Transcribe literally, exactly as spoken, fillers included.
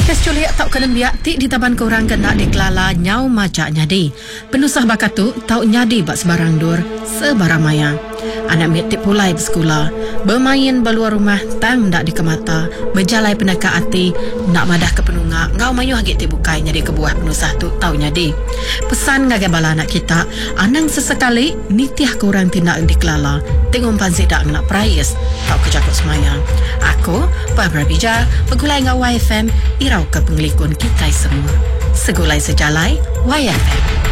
Kes culiak tau kena biak ti di taban korang kena dikelala nyau macak nyadi. Penusah bakatu tau nyadi bak sebarang dur sebarang maya. Anak mit tip pulai bersekolah, bermain beluar rumah tang dak dikemata, berjalai penaka hati, nak madah ke penungak, ngau mayu hagit ti bukai nyadi kebuah penusah tu tau nyadi. Pesan ngagai bala anak kita, anang sesekali nitiah korang tindak dikelala, tengok pansi dak nak prayes, tau kejakut semaya. Aku, Barbara Bija, pegulai ngau Y F M, irau ke pengelikun kita semua. Segulai sejalai Y F M.